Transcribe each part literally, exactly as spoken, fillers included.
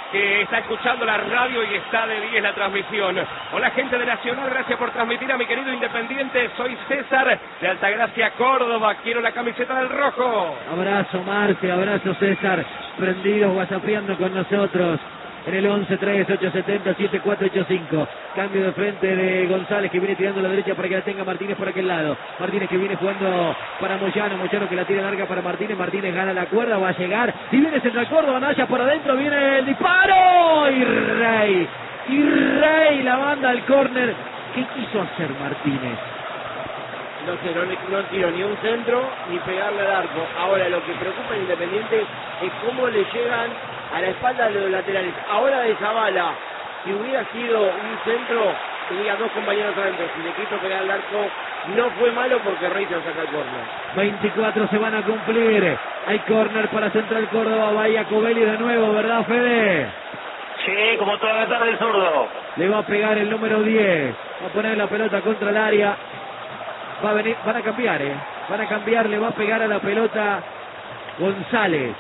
que está escuchando la radio y está de diez la transmisión. Hola gente de Nacional, gracias por transmitir a mi querido Independiente. Soy César de Altagracia, Córdoba. Quiero la camiseta del rojo. Abrazo Marte, abrazo César. Prendidos, whatsappeando con nosotros. En el once tres ocho siete cero siete cuatro ocho cinco. Cambio de frente de González, que viene tirando a la derecha para que la tenga Martínez por aquel lado. Martínez que viene jugando para Moyano. Moyano que la tira larga para Martínez. Martínez gana la cuerda, va a llegar. Y viene Central Córdoba, Naya por adentro. Viene el disparo. Y Rey. Y Rey la manda al córner. ¿Qué quiso hacer Martínez? No sé, no, no tiró ni un centro ni pegarle al arco. Ahora lo que preocupa al Independiente es cómo le llegan a la espalda de los laterales. Ahora de Zavala, si hubiera sido un centro, tenía dos compañeros adentro. Si le quiso pegar al arco, no fue malo porque Rey se lo saca el córner. veinticuatro se van a cumplir. Hay córner para Central Córdoba. Vaya Covelli de nuevo, ¿verdad, Fede? Sí, como toda la tarde el zurdo. Le va a pegar el número diez. Va a poner la pelota contra el área. Va a venir, van a cambiar, ¿eh? Van a cambiar, le va a pegar a la pelota González.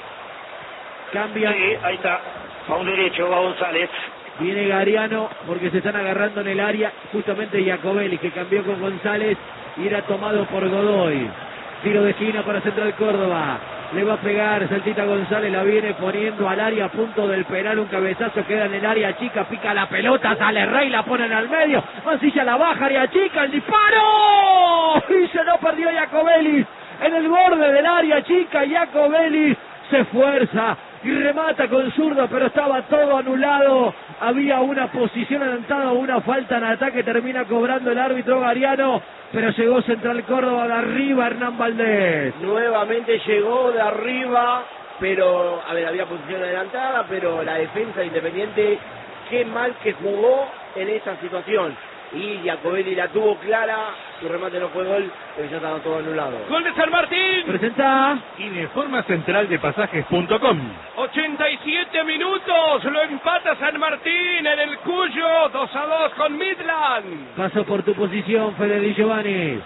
Cambia. Sí, ahí está. A un derecho, va González. Viene Gariano porque se están agarrando en el área. Justamente Jacobelli, que cambió con González y era tomado por Godoy. Tiro de esquina para Central Córdoba. Le va a pegar Saltita González, la viene poniendo al área a punto del penal. Un cabezazo queda en el área chica, pica la pelota, sale Rey, la ponen al medio. Mancilla la baja, área chica, el disparo. Y se lo perdió Jacobelli en el borde del área chica. Jacobelli se esfuerza y remata con zurdo, pero estaba todo anulado. Había una posición adelantada, una falta en ataque, termina cobrando el árbitro Gariano, pero llegó Central Córdoba de arriba Hernán Valdés. Nuevamente llegó de arriba, pero, a ver, había posición adelantada, pero la defensa de Independiente, qué mal que jugó en esa situación. Y Jacobelli la tuvo clara, su remate no fue gol, pero ya estaba todo anulado. Gol de San Martín. Presenta Informa Central de Pasajes punto com. ochenta y siete minutos, lo empata San Martín en el Cuyo, dos a dos con Midland. Paso por tu posición, Fede Di Giovanni.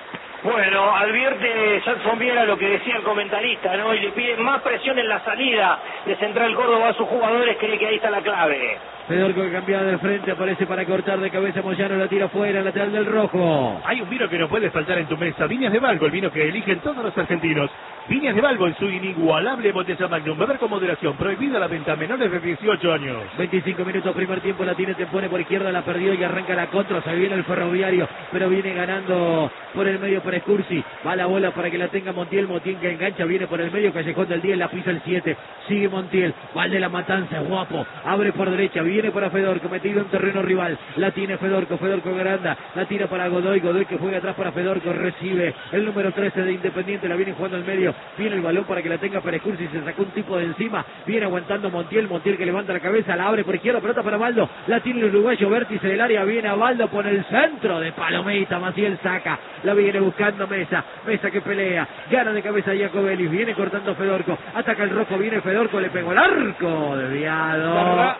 Bueno, advierte Jackson Viera lo que decía el comentarista, ¿no? Y le pide más presión en la salida de Central Córdoba a sus jugadores, cree que ahí está la clave. Fedorco que cambia de frente, aparece para cortar de cabeza Moyano, la tira fuera, lateral del rojo. Hay un vino que no puede faltar en tu mesa. Viñas de Balbo, el vino que eligen todos los argentinos. Viñas de Balbo en su inigualable botella Magnum. Beber con moderación. Prohibida la venta a menores de dieciocho años. veinticinco minutos, primer tiempo, la tiene, te pone por izquierda, la perdió y arranca la contra. Se viene el Ferroviario, pero viene ganando por el medio para Escursi. Va la bola para que la tenga Montiel. Montiel que engancha, viene por el medio, Callejón del diez, la pisa el siete. Sigue Montiel, va el de la Matanza, guapo. Abre por derecha, viene para Fedorco, metido en terreno rival. La tiene Fedorco, Fedorco Granda. La tira para Godoy, Godoy que juega atrás para Fedorco. Recibe el número trece de Independiente, la viene jugando al medio. Viene el balón para que la tenga para Escursi, se sacó un tipo de encima. Viene aguantando Montiel, Montiel que levanta la cabeza, la abre por izquierda, pelota para Baldo. La tiene el uruguayo, vértice del área, viene a Baldo por el centro de Palomita. Maciel saca, la viene buscando Mesa. Mesa que pelea, gana de cabeza Jacobelli, viene cortando Fedorco, ataca el rojo, viene Fedorco, le pegó el arco, desviado. ¿Verdad?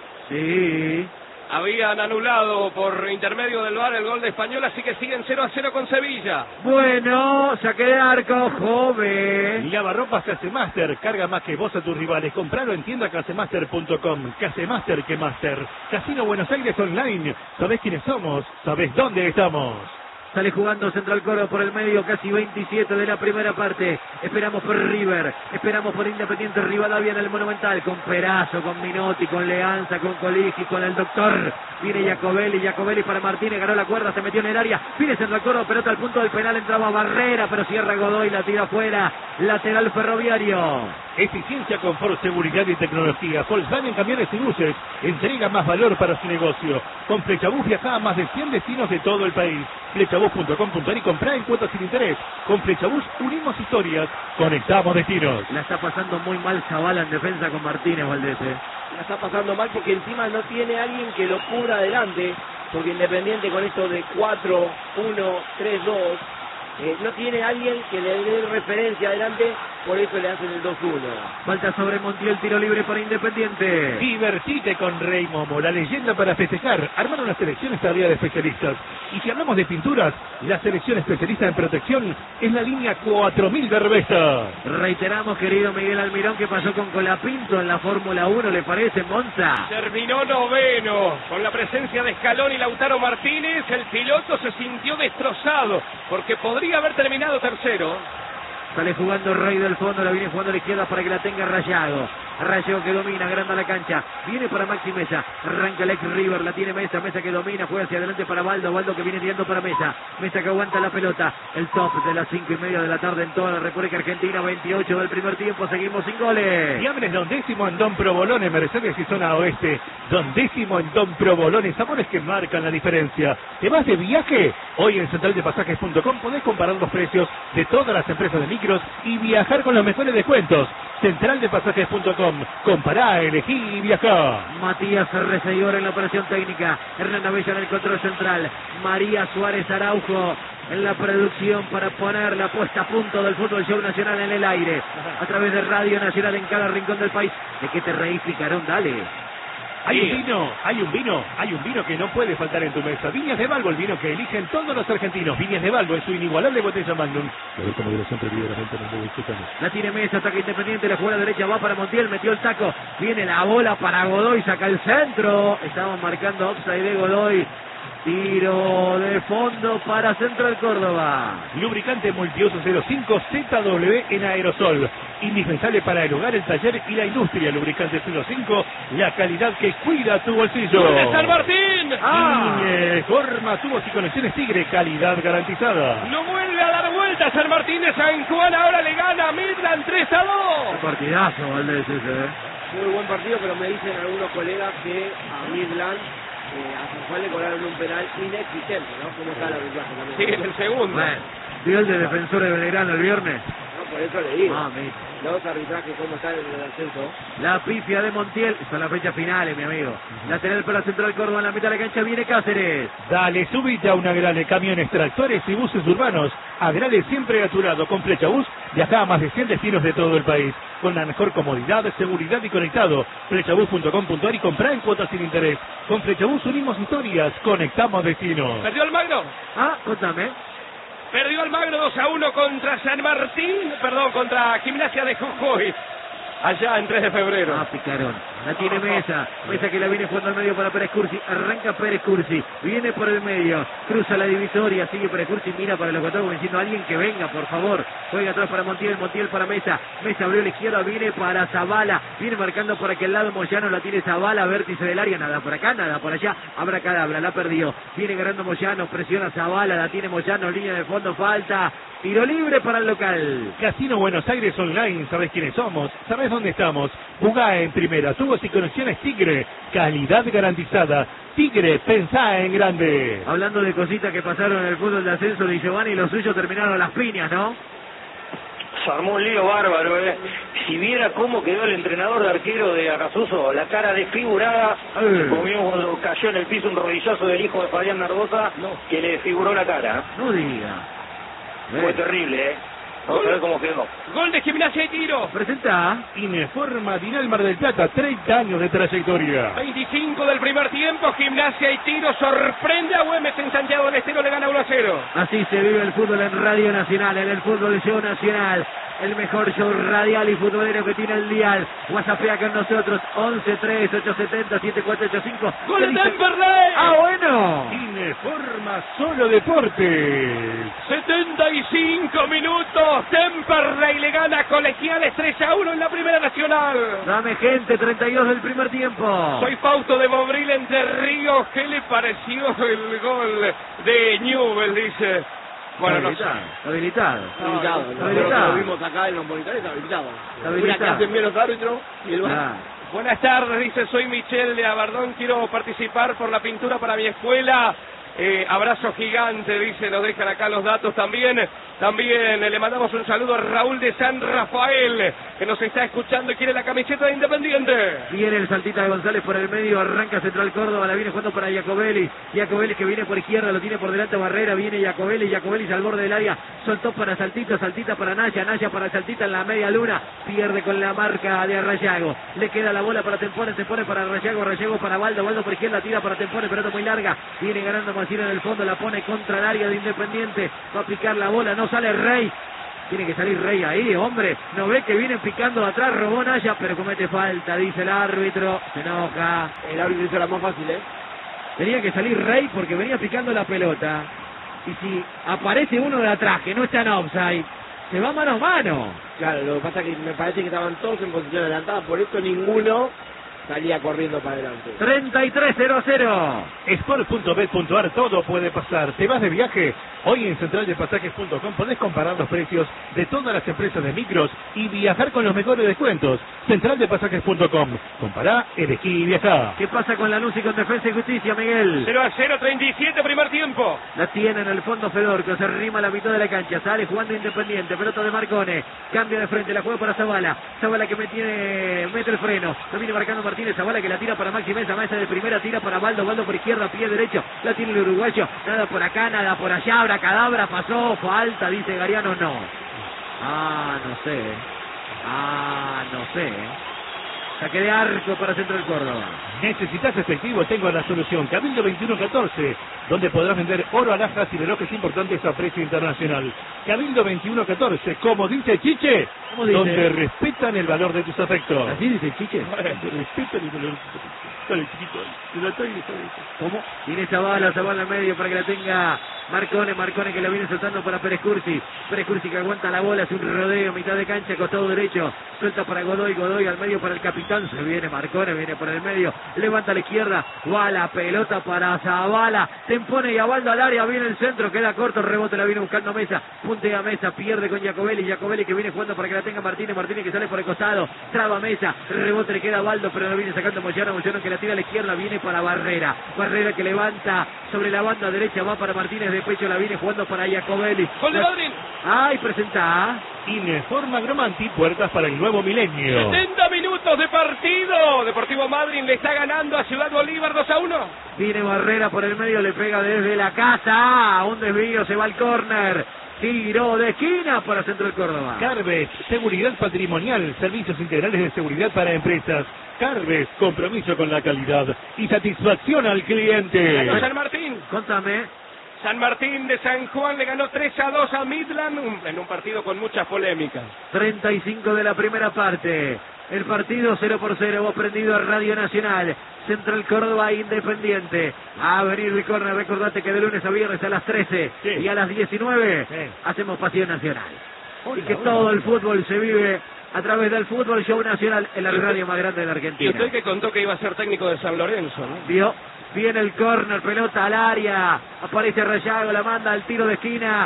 Sí. Habían anulado por intermedio del V A R el gol de Español, así que siguen cero a cero con Sevilla. Bueno, saque de arco, joven. Lavarropas Casemaster. Carga más que vos a tus rivales. Compralo en tienda casemaster punto com. Casemaster que Master. Casino Buenos Aires Online. ¿Sabés quiénes somos? ¿Sabés dónde estamos? Sale jugando Central Córdoba por el medio, casi veintisiete de la primera parte. Esperamos por River, esperamos por Independiente Rivadavia en el Monumental, con Perazo, con Minotti, con Leanza, con Coligi, con el doctor. Viene Jacobelli, Jacobelli para Martínez, ganó la cuerda, se metió en el área. Viene Central Córdoba, pelota al punto del penal, entraba Barrera, pero cierra Godoy, la tira afuera. Lateral Ferroviario. Eficiencia, confort, seguridad y tecnología. Volkswagen Camiones y Buses entrega más valor para su negocio. Con Flechabús viaja a más de cien destinos de todo el país. Flechabús punto com punto ar y comprá en cuotas sin interés. Con Flechabús unimos historias, conectamos destinos. La está pasando muy mal Zavala en defensa con Martínez, Valdete. La está pasando mal porque encima no tiene alguien que lo cubra adelante, porque Independiente con esto de cuatro uno tres dos, eh, no tiene alguien que le dé referencia adelante por eso le hacen el dos uno. Falta sobre Montiel, tiro libre para Independiente. Divertite con Rey Momo, la leyenda para festejar. Armaron una selección extraordinaria de especialistas. Y si hablamos de pinturas, la selección especialista en protección es la línea cuatro mil de Revesta. Reiteramos, querido Miguel Almirón, que pasó con Colapinto en la Fórmula uno, ¿le parece, Monza? Terminó noveno. Con la presencia de Scaloni y Lautaro Martínez, el piloto se sintió destrozado, porque podría haber terminado tercero. Sale jugando Rey del fondo, la viene jugando a la izquierda para que la tenga Rayado. Rayado que domina, agranda la cancha. Viene para Maxi Mesa. Arranca el ex River, la tiene Mesa. Mesa que domina, juega hacia adelante para Baldo. Baldo que viene tirando para Mesa. Mesa que aguanta la pelota. El top de las cinco y media de la tarde en toda la República Argentina. veintiocho del primer tiempo, seguimos sin goles. Diables Dondécimo en Don Provolone, Mercedes y zona oeste. Dondécimo en Don Provolone, sabores que marcan la diferencia. ¿Te vas de viaje? Hoy en central de pasajes punto com podés comparar los precios de todas las empresas de micros y viajar con los mejores descuentos. central de pasajes punto com. Compará, elegí y viajá. Matías Reseguidor en la operación técnica. Hernán Abella en el control central. María Suárez Araujo en la producción para poner la puesta a punto del fútbol show nacional en el aire. A través de Radio Nacional en cada rincón del país. ¿De qué te reís, Picarón? Dale. Hay un vino, hay un vino, hay un vino que no puede faltar en tu mesa. Viñas de Balbo, el vino que eligen todos los argentinos. Viñas de Balbo es su inigualable botella Magnum. La tiene Mesa, ataque Independiente, la jugada derecha va para Montiel, metió el taco. Viene la bola para Godoy, saca el centro. Estamos marcando offside de Godoy. Tiro de fondo para Central Córdoba. Lubricante multiuso cero cinco Z W en aerosol. Indispensable para el hogar, el taller y la industria. Lubricante cero cinco, la calidad que cuida tu bolsillo. ¡De San Martín! ¡Ah! Forma tubos y conexiones Tigre, calidad garantizada. No vuelve a dar vuelta San Martín de San Juan, ahora le gana a Midland tres a dos. Partidazo, Valdés ese, ¿eh? Muy buen partido, pero me dicen algunos colegas que a Midland eh, a San Juan le cobraron un penal inexistente, ¿no? ¿Cómo está la arbitraje también? Sí, en el segundo. Bueno, vio el de Defensor de Belgrano el viernes. No, por eso le digo. Ah, mira. Los arbitrajes, ¿cómo están en el ascenso? La pifia de Montiel, son las fechas finales, mi amigo. Lateral para Central Córdoba, en la mitad de la cancha viene Cáceres. Dale, subite a un Agrale, camiones, tractores y buses urbanos. Agrale siempre a tu lado, con Flechabús viaja a más de cien destinos de todo el país. Con la mejor comodidad, seguridad y conectado. Flechabús punto com punto ar y comprá en cuotas sin interés. Con Flechabús unimos historias, conectamos destinos. ¿Perdió Almagro? Ah, contame. Perdió Almagro dos a uno contra San Martín, perdón, contra Gimnasia de Jujuy, allá en tres de febrero. Ah, Picarón. La tiene Mesa. Mesa que la viene jugando al medio para Pérez Cursi. Arranca Pérez Cursi. Viene por el medio. Cruza la divisoria. Sigue Pérez Cursi. Mira para el ecuador como diciendo a alguien que venga, por favor. Juega atrás para Montiel. Montiel para Mesa. Mesa abrió a la izquierda. Viene para Zavala. Viene marcando por aquel lado. Moyano la tiene Zavala. Vértice del área. Nada por acá, nada por allá. Abracadabra. La perdió. Viene ganando Moyano. Presiona Zavala. La tiene Moyano. Línea de fondo. Falta. Tiro libre para el local. Casino Buenos Aires Online, ¿sabes quiénes somos? ¿Sabes dónde estamos? Jugá en primera, tubos y conexiones Tigre, calidad garantizada. Tigre, pensá en grande. Hablando de cositas que pasaron en el fútbol de ascenso, Di Giovanni y los suyos terminaron las piñas, ¿no? Se armó un lío bárbaro, eh. Si viera cómo quedó el entrenador de arquero de Acasuso, la cara desfigurada, Eh. comió cuando cayó en el piso un rodillazo del hijo de Fabián Nardosa, que le desfiguró la cara. No diga. Fue terrible, eh. Vamos a ver cómo quedó. Gol de Gimnasia y Tiro. Presenta. Ineforma Dinal Mar del Plata, treinta años de trayectoria. veinticinco del primer tiempo, Gimnasia y Tiro sorprende a Güemes en Santiago del Estero, le gana uno a cero. Así se vive el fútbol en Radio Nacional, en el Fútbol Show Nacional. El mejor show radial y futbolero que tiene el dial. WhatsAppea con nosotros, once tres ocho siete cero siete cuatro ocho cinco. ¡Gol de Temperley! ¡Ah, bueno! Ineforma Solo Deportes. setenta y cinco minutos, Temperley le gana a Colegiales tres a uno en la Primera Nacional. Dame gente, treinta y dos del primer tiempo. Soy Fausto de Mobril Entre Ríos. ¿Qué le pareció el gol de Newell? Dice. Bueno, no sé. Habilitado. Habilitado. Habilitado. Nosotros Habilitado. lo vimos acá en los monitores, habilitado. Habilitado. Una que hacen bien los árbitros y el Ah. Buenas tardes, dice, soy Michelle de Abardón, quiero participar por la pintura para mi escuela. Eh, abrazo gigante, dice, nos dejan acá los datos también. También eh, le mandamos un saludo a Raúl de San Rafael, que nos está escuchando y quiere la camiseta de Independiente. Viene el saltita de González por el medio, arranca Central Córdoba, la viene jugando para Jacobelli. Jacobelli que viene por izquierda, lo tiene por delante Barrera, viene Jacobelli, Jacobelli al borde del área, soltó para Saltito, Saltita para Naya, Naya para Saltita en la media luna, pierde con la marca de Arrayago. Le queda la bola para Tempone, Tempone para Arrayago, Arrayago para Baldo, Baldo por izquierda, tira para Tempone, pelota muy larga, viene ganando Mancini en el fondo, la pone contra el área de Independiente, va a picar la bola, no sale Rey. Tiene que salir Rey ahí, hombre. No ve que vienen picando atrás, robó Naya, pero comete falta, dice el árbitro. Se enoja. El árbitro hizo la más fácil, ¿eh? Tenía que salir Rey porque venía picando la pelota. Y si aparece uno de atrás que no está en offside, se va mano a mano. Claro, lo que pasa es que me parece que estaban todos en posición adelantada, por eso ninguno salía corriendo para adelante. treinta y tres cero cero. Sport punto bet punto ar, todo puede pasar. ¿Te vas de viaje? Hoy en central de pasajes punto com podés comparar los precios de todas las empresas de micros y viajar con los mejores descuentos. central de pasajes punto com. Compará, elegí y viajá. ¿Qué pasa con Lanús y con Defensa y Justicia, Miguel? cero a cero, treinta y siete, primer tiempo. La tiene en el fondo Fedor, que se arrima a la mitad de la cancha. Sale jugando Independiente, pelota de Marcone. Cambia de frente, la juega para Zavala. Zavala que me tiene, mete el freno. Lo viene marcando Martínez. Zavala que la tira para Maxi Mesa. Mesa de primera, tira para Baldo. Baldo por izquierda, pie derecho. La tiene el uruguayo. Nada por acá, nada por allá. Cadabra, pasó, falta, dice Gariano, no. Ah, no sé. Ah, no sé. Saque de arco para Central Córdoba. ¿Necesitas efectivo? Tengo la solución. Cabildo veintiuno catorce, donde podrás vender oro, alhajas y relojes importantes a precio internacional. Cabildo veintiuno catorce, como dice Chiche, ¿Cómo dice? donde respetan el valor de tus afectos. ¿Así dice Chiche? Respetan el valor de tus afectos. Dale, chiquito, dale. Dale, ¿Cómo? Tiene Zavala, Zavala en medio para que la tenga Marcone, Marcone que la viene soltando para Pérez Cursi. Pérez Cursi que aguanta la bola, hace un rodeo, mitad de cancha, costado derecho. Suelta para Godoy, Godoy al medio para el capitán. Se viene Marcone, viene por el medio. Levanta a la izquierda, va la pelota para Zavala. Tempone y Abaldo al área, viene el centro, queda corto, rebote, la viene buscando Mesa. Puntea Mesa, pierde con Jacobelli. Jacobelli que viene jugando para que la tenga Martínez. Martínez que sale por el costado, traba Mesa. Rebote le queda a Baldo, pero lo viene sacando Moyano. Moyano que la tira a la izquierda, viene para Barrera. Barrera que levanta sobre la banda derecha, va para Martínez de pecho, la viene jugando para Jacobelli. Gol de Madrid. Ay, presenta. Ineforma Gromanti, puertas para el nuevo milenio. setenta minutos de partido. Deportivo Madrid le está ganando a Ciudad Bolívar dos a uno. Viene Barrera por el medio, le pega desde la casa. Un desvío, se va al córner. Tiro de esquina para Central Córdoba. Carves, seguridad patrimonial, servicios integrales de seguridad para empresas. Carves, compromiso con la calidad y satisfacción al cliente. Ganó San Martín. Contame. San Martín de San Juan le ganó tres a dos a Midland en un partido con muchas polémicas. treinta y cinco de la primera parte. El partido cero por cero, vos prendido a Radio Nacional. Central Córdoba Independiente. A venir el córner, recordate que de lunes a viernes a las trece sí. y a las diecinueve sí. hacemos Pasión Nacional. Hola, y que hola. todo el fútbol se vive a través del Fútbol Show Nacional en la radio más grande de la Y Argentina. usted que contó que iba a ser técnico de San Lorenzo, ¿no? Vio, viene el córner, pelota al área, aparece Rayago, la manda al tiro de esquina,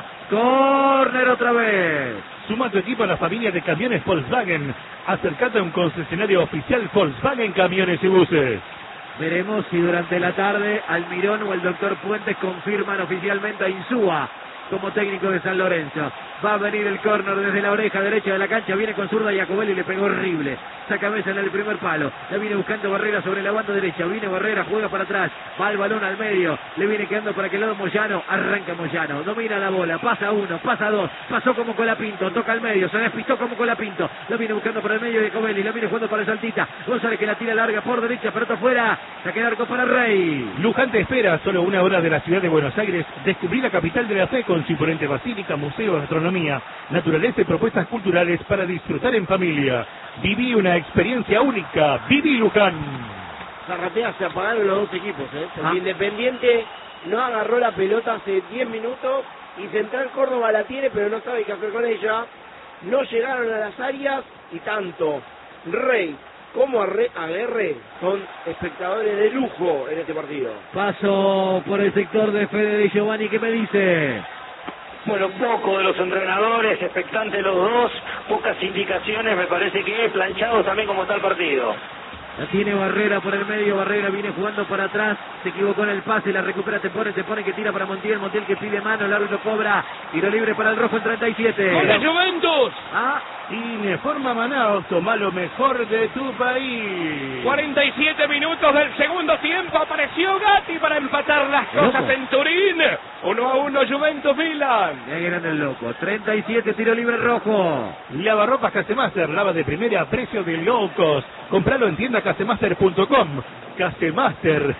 córner otra vez. Suma tu equipo a la familia de camiones Volkswagen. Acercate a un concesionario oficial Volkswagen Camiones y Buses. Veremos si durante la tarde Almirón o el doctor Puentes confirman oficialmente a Insúa como técnico de San Lorenzo. Va a venir el córner desde la oreja derecha de la cancha, viene con zurda Jacobelli y le pegó horrible. Saca Mesa en el primer palo, la viene buscando Barrera sobre la banda derecha, viene Barrera, juega para atrás, va el balón al medio, le viene quedando para que el lado Moyano, arranca Moyano, domina la bola, pasa uno, pasa dos, pasó como Colapinto, toca al medio, se despistó como Colapinto, la viene buscando por el medio de Jacobelli, la viene jugando para el Saltita, González que la tira larga por derecha, pelota afuera, saque de arco para Rey. Luján te espera, solo una hora de la ciudad de Buenos Aires. Descubrí la capital de la fe con su imponente basílica, museo, gastronomía, naturaleza y propuestas culturales para disfrutar en familia. Viví una experiencia única. Viví Luján. Zarratea, se apagaron los dos equipos, ¿eh? Porque Ah. Independiente no agarró la pelota hace diez minutos y Central Córdoba la tiene, pero no sabe qué hacer con ella. No llegaron a las áreas y tanto Rey como Aguerre son espectadores de lujo en este partido. Paso por el sector de Fede Di Giovanni, ¿qué me dice? Bueno, poco de los entrenadores, expectantes los dos, pocas indicaciones, me parece que planchados también como está el partido. La tiene Barrera por el medio, Barrera viene jugando para atrás, se equivocó en el pase, la recupera, te pone, te pone que tira para Montiel, Montiel que pide mano, el árbitro cobra, tiro libre para el rojo en treinta y siete. ¡Gol de Juventus! Ah, Informa Manaus, toma lo mejor de tu país. cuarenta y siete minutos del segundo tiempo, apareció Gatti para empatar las cosas Loco. en Turín. uno a uno Juventus Milan. ya que grande el loco, treinta y siete, tiro libre rojo. Lavarropas Casemaster, lava de primera a precio de locos. Compralo en tienda casemaster punto com. Casemaster.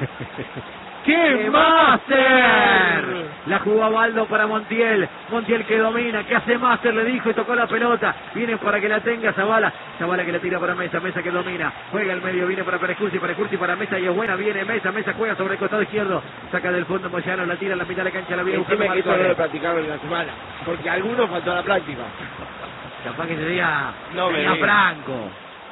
¡Qué Master! La jugó Baldo para Montiel. Montiel que domina, que hace Master, le dijo y tocó la pelota. Viene para que la tenga Zavala. Zavala que la tira para Mesa, Mesa que domina. Juega al medio, viene para Perecursi, Perecursi para Mesa y es buena. Viene Mesa, Mesa juega sobre el costado izquierdo. Saca del fondo Moyano, la tira en la mitad de la cancha, la viene buscando Encima que esto no lo Marcone. practicaron en la semana, porque a algunos faltó a la práctica. Capaz que sería No me sería digas. Franco.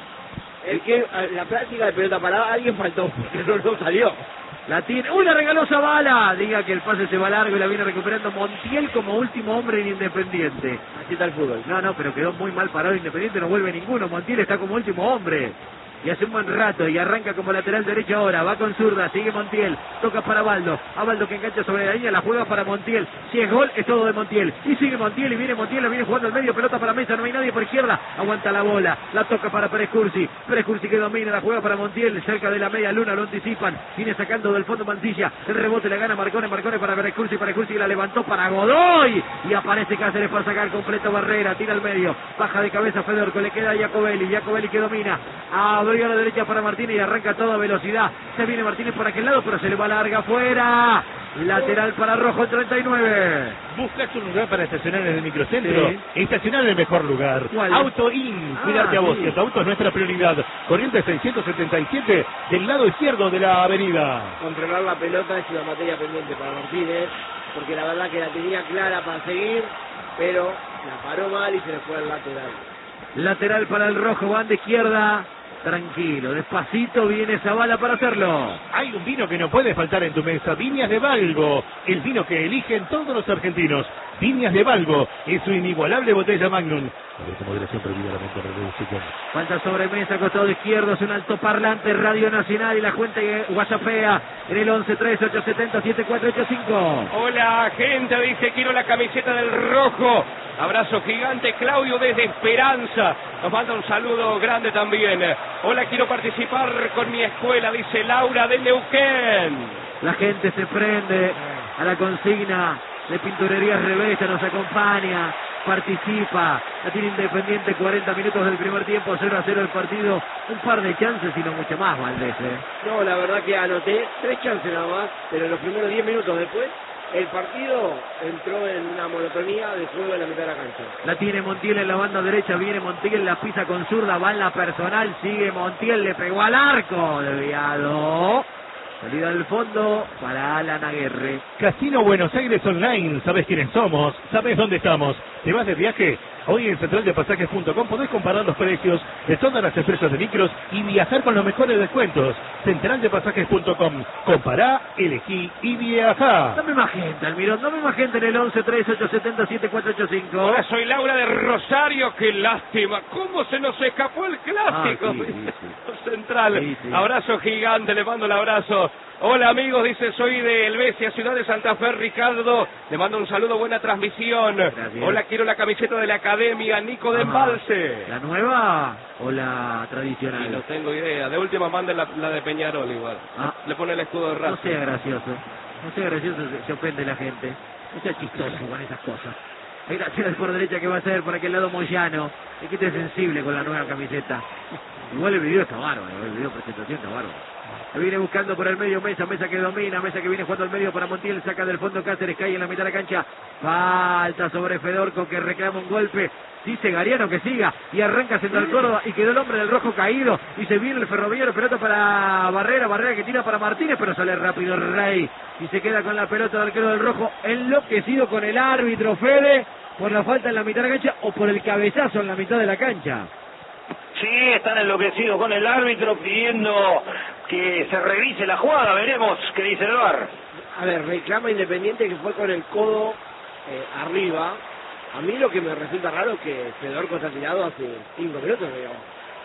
El que a la práctica de pelota parada alguien faltó, porque no, no salió. La tiene. ¡Uy, la regaló Zavala! Diga que el pase se va largo y la viene recuperando Montiel como último hombre en Independiente. Así está el fútbol. No, no, pero quedó muy mal parado Independiente, no vuelve ninguno. Montiel está como último hombre. Y hace un buen rato y arranca como lateral derecho ahora. Va con zurda, sigue Montiel. Toca para Baldo. A Baldo que engancha sobre la línea, la juega para Montiel. Si es gol, es todo de Montiel. Y sigue Montiel y viene Montiel, la viene jugando al medio. Pelota para Mesa, no hay nadie por izquierda. Aguanta la bola. La toca para Pérez Cursi. Pérez Cursi que domina, la juega para Montiel. Cerca de la media luna, lo anticipan. Viene sacando del fondo Mancilla. El rebote le gana Marcone, Marcone para Pérez Cursi. Pérez Cursi la levantó para Godoy. Y aparece Cáceres para sacar completo Barrera. Tira al medio. Baja de cabeza Fedorco. Le queda a Jacobelli. Jacobelli que domina. Abrió a la derecha para Martínez y arranca a toda velocidad. Se viene Martínez por aquel lado, pero se le va larga afuera. Lateral para Rojo, treinta y nueve. ¿Buscas un lugar para estacionar en el microcentro? Sí. Estacionar en el mejor lugar. ¿Cuál? Auto In. Ah, Cuídate a vos, sí. que tu auto es nuestra prioridad. Corriente seiscientos setenta y siete del lado izquierdo de la avenida. Controlar la pelota es una materia pendiente para Martínez, porque la verdad que la tenía clara para seguir, pero la paró mal y se le fue al lateral. Lateral para el Rojo, banda izquierda. Tranquilo, despacito viene Zavala para hacerlo. Hay un vino que no puede faltar en tu mesa, Viñas de Valgo, el vino que eligen todos los argentinos. Viñas de Valgo es su inigualable botella Magnum. Moderación prohibida, la mejor reducción. Falta sobre Mesa, costado izquierdo, es un altoparlante, Radio Nacional y la cuenta WhatsAppea en el once tres ocho siete cero siete cuatro ocho cinco. Hola, gente, dice, quiero la camiseta del Rojo. Abrazo gigante, Claudio desde Esperanza. Nos manda un saludo grande también. Hola, quiero participar con mi escuela, dice Laura de Neuquén. La gente se prende a la consigna de Pinturerías Revesta, nos acompaña, participa. La tiene Independiente, cuarenta minutos del primer tiempo, cero a cero el partido. Un par de chances y no mucho más, Valdés. ¿eh? No, la verdad que anoté tres chances nada más, pero en los primeros diez minutos después, el partido entró en una monotonía de juego en la mitad de la cancha. La tiene Montiel en la banda derecha, viene Montiel, la pisa con zurda, va en la personal, sigue Montiel, le pegó al arco, desviado. Salida del fondo para Alan Aguirre. Casino Buenos Aires Online, sabes quiénes somos, sabes dónde estamos. ¿Te vas de viaje? Hoy en central de pasajes punto com podés comparar los precios de todas las empresas de micros y viajar con los mejores descuentos. central de pasajes punto com. Compará, elegí y viajá. Dame más gente, Almirón, dame más gente en el once tres ocho siete cero siete cuatro ocho cinco. Hola, soy Laura de Rosario, qué lástima. ¿Cómo se nos escapó el clásico? Ah, sí, sí, sí. Central. Sí, sí. Abrazo gigante, le mando el abrazo. Hola amigos, dice, soy de Helvecia, ciudad de Santa Fe, Ricardo. Le mando un saludo, buena transmisión. Gracias. Hola, quiero la camiseta de la academia, Nico de Ah, Embalse. ¿la nueva o la Y tradicional? no tengo idea. De última manden la, la de Peñarol igual. Ah. Le pone el escudo de No Racing. sea gracioso, no sea gracioso, se, se ofende la gente. No sea chistoso con esas cosas. Hay gracias por derecha que va a ser por aquel lado Moyano. Es que esté sensible con la nueva camiseta. Igual el video está bárbaro, el video presentación está bárbaro. Se viene buscando por el medio Mesa, Mesa que domina, Mesa que viene jugando al medio para Montiel, saca del fondo Cáceres, cae en la mitad de la cancha, falta sobre Fedorco que reclama un golpe, dice Gariano que siga y arranca Central Córdoba y quedó el hombre del Rojo caído y se viene el Ferroviario, pelota para Barrera, Barrera que tira para Martínez pero sale rápido Rey y se queda con la pelota del arquero del Rojo, enloquecido con el árbitro Fede por la falta en la mitad de la cancha o por el cabezazo en la mitad de la cancha. Sí, están enloquecidos con el árbitro pidiendo que se revise la jugada. Veremos qué dice el V A R. A ver, reclama Independiente que fue con el codo eh, arriba. A mí lo que me resulta raro es que Fedorco está tirado hace cinco minutos, digamos.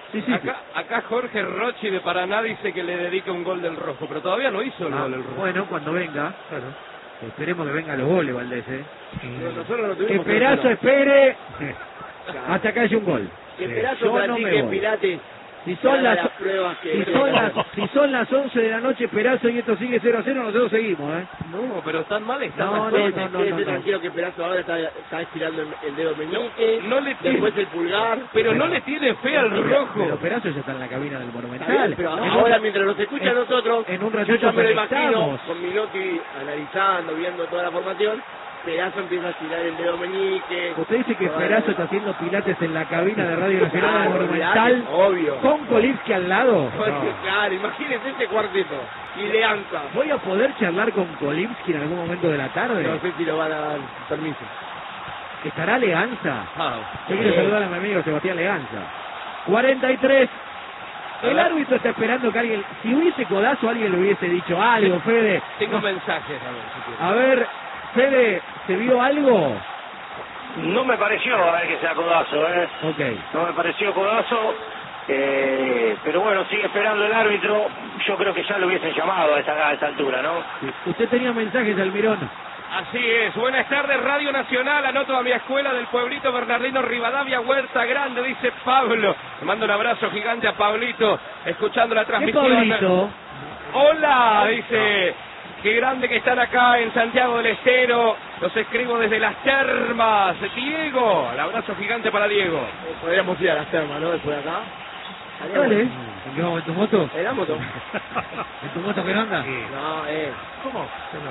Sí, sí, acá, acá Jorge Rochi de Paraná dice que le dedica un gol del Rojo, pero todavía no hizo el Ah, gol del Rojo. bueno, cuando venga, Claro. esperemos que vengan los goles, Valdés, ¿eh? Pero nosotros no Que tuvimos Perazo que espere hasta que haya un gol. Que Sí. Perazo Yo no me practique voy. Pilates. Si son haga las, las pruebas que si son las, si son las once de la noche, Perazo y esto sigue cero a cero, nosotros seguimos, ¿eh? No, pero tan mal está. No, no, Quédese, no, no, quédese no, no. tranquilo que Perazo ahora está, está estirando el, el dedo meñique, No le tiene- después el pulgar. Pero no le tiene fe al Pero Rojo. Perazo ya está en la cabina del Está bien, Monumental. pero En ahora un- mientras los escucha a en- nosotros, en un yo ratito ya me lo imagino conectamos. con Minotti analizando, viendo toda la formación. Perazo empieza a estirar el dedo meñique. Usted dice que Toda Perazo la- está haciendo pilates en la cabina de Radio Nacional del Claro, Monumental obvio. con Kolivsky al lado. Porque, claro, imagínense ese cuarteto. Y Leanza. ¿Voy a poder charlar con Kolivsky en algún momento de la tarde? No sé si lo van a dar permiso. ¿Estará Leganza? Ah, Yo quiero Sí. saludar a mi amigo Sebastián Leganza. cuarenta y tres. El ver. árbitro está esperando que alguien... Si hubiese codazo, alguien le hubiese dicho algo, Fede. tengo mensajes, a ver si quiere. A ver, Fede, ¿se vio algo? No me pareció a ver que sea codazo, ¿eh? Ok. No me pareció codazo, eh, pero bueno, sigue esperando el árbitro. Yo creo que ya lo hubiesen llamado a esa, a esa altura, ¿no? Usted tenía mensajes, Almirón. Así es, buenas tardes Radio Nacional, anoto a mi escuela del pueblito Bernardino Rivadavia, Huerta Grande, dice Pablo. Le mando un abrazo gigante a Pablito, escuchando la ¿Qué transmisión. Pablito? Hola, dice, qué grande que están acá en Santiago del Estero, los escribo desde las termas. Diego, el abrazo gigante para Diego. Podríamos ir a las termas, ¿no? Después de acá. Dale. ¿En qué vamos? ¿En tu moto? ¿En la moto? ¿En tu moto que no anda? No, eh. ¿Cómo?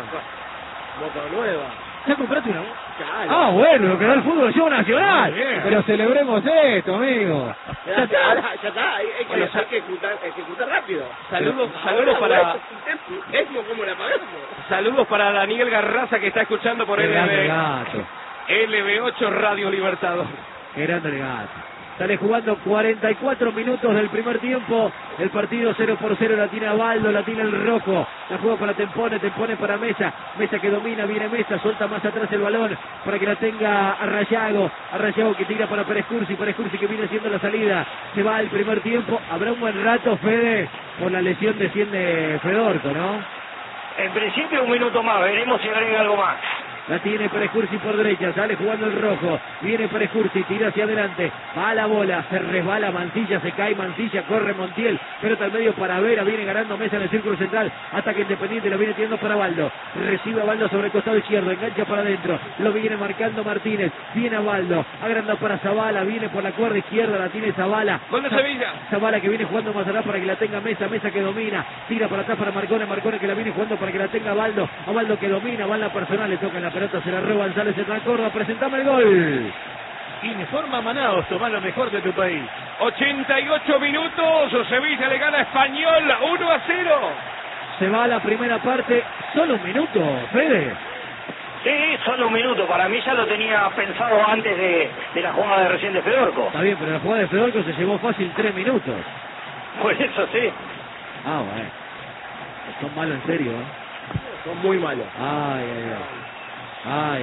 Moto nueva. ¿Ya compraste una moto? Claro. Ah, bueno, lo que da el fútbol show nacional. Muy bien. Pero celebremos esto, amigo. Ya, Ya está. está, ya está, hay, hay que, Bueno, hay que ejecutar, ejecutar rápido. Saludos, Ahora, saludos para, bueno, eso como la pagamos. saludos para Daniel Garraza que está escuchando por Qué grande el L B, gato. L B ocho Radio Libertador. Qué grande el gato. Sale jugando cuarenta y cuatro minutos del primer tiempo. El partido cero por cero la tiene Abaldo, la tiene el Rojo. La juega para Tempone, Tempone para Mesa. Mesa que domina, viene Mesa, suelta más atrás el balón para que la tenga a Rayago. A Rayago que tira para Pérez Cursi, Pérez Cursi que viene haciendo la salida. Se va al primer tiempo. Habrá un buen rato, Fede, por la lesión desciende Fedorco, ¿no? En principio un minuto más, veremos si agrega algo más. La tiene Pérez Cursi por derecha, sale jugando el Rojo, viene Pérez Cursi, tira hacia adelante, va a la bola, se resbala Mancilla, se cae Mancilla, corre Montiel, pelota al medio para Vera, viene ganando Mesa en el círculo central, ataque Independiente, lo viene tirando para Baldo, recibe a Baldo sobre el costado izquierdo, engancha para adentro, lo viene marcando Martínez, viene a Baldo, agranda para Zabala, viene por la cuerda izquierda, la tiene Zabala. Gol de Za- Sevilla. Zabala que viene jugando más atrás para que la tenga Mesa, Mesa que domina, tira para atrás para Marcone, Marcone que la viene jugando para que la tenga Baldo, a Baldo que domina, va en la personal, le toca en la pelota, se la roba González en Córdoba, presentame el gol. Informa Manaos, toma lo mejor de tu país. ochenta y ocho minutos, Sevilla le gana a Español uno a cero. Se va a la primera parte, solo un minuto, Fede. Sí, solo un minuto, para mí ya lo tenía pensado antes de, de la jugada de recién de Fedorco. Está bien, pero la jugada de Fedorco se llevó fácil tres minutos. Por eso sí. Ah, bueno. Son malos en serio, ¿eh? Son muy malos. Ay, ay, ay. Ay, ay,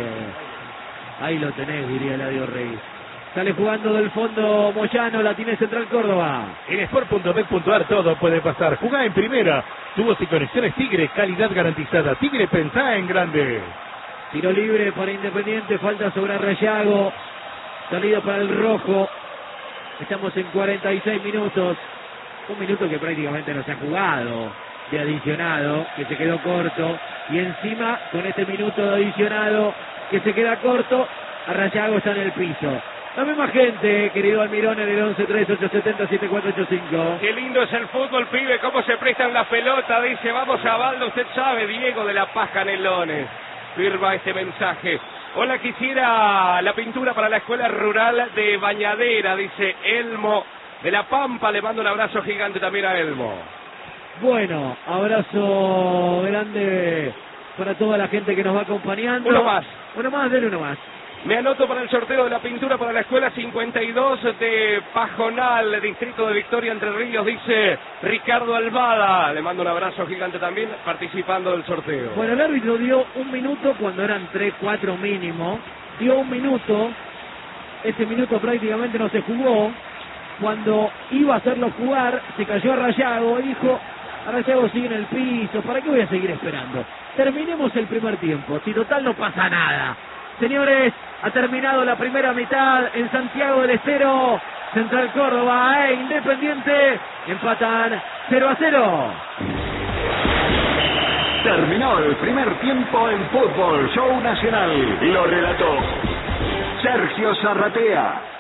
ay. Ahí lo tenés, diría Eladio Reyes. Sale jugando del fondo Moyano, la tiene Central Córdoba. En sport punto bet punto ar todo puede pasar. Jugá en primera. Tubos y conexiones Tigre, calidad garantizada. Tigre, pensá en grande. Tiro libre para Independiente, falta sobre Rayago. Salida para el Rojo. Estamos en cuarenta y seis minutos. Un minuto que prácticamente no se ha jugado de adicionado, que se quedó corto. Y encima, con este minuto de adicionado que se queda corto, Rayago está en el piso. La misma gente, querido Almirón, en el once tres ocho siete cero siete cuatro ocho cinco. Qué lindo es el fútbol, pibe, cómo se prestan las pelotas, dice, vamos a Baldo, usted sabe, Diego de la Paja Nelones. Firma este mensaje. Hola, quisiera la pintura para la escuela rural de Bañadera, dice Elmo de La Pampa, le mando un abrazo gigante también a Elmo. Bueno, abrazo grande para toda la gente que nos va acompañando. Uno más. Uno más, dele uno más. Me anoto para el sorteo de la pintura para la escuela cincuenta y dos de Pajonal, distrito de Victoria, Entre Ríos, dice Ricardo Almada. Le mando un abrazo gigante también, participando del sorteo. Bueno, el árbitro dio un minuto cuando eran tres, cuatro mínimo. Dio un minuto. Ese minuto prácticamente no se jugó. cuando iba a hacerlo jugar, se cayó a Rayago y dijo, a Rayago sigue en el piso, ¿para qué voy a seguir esperando? Terminemos el primer tiempo, si total no pasa nada. Señores, ha terminado la primera mitad en Santiago del Estero. Central Córdoba e Independiente empatan cero a cero. Terminó el primer tiempo en Fútbol Show Nacional. Lo relató Sergio Zarratea.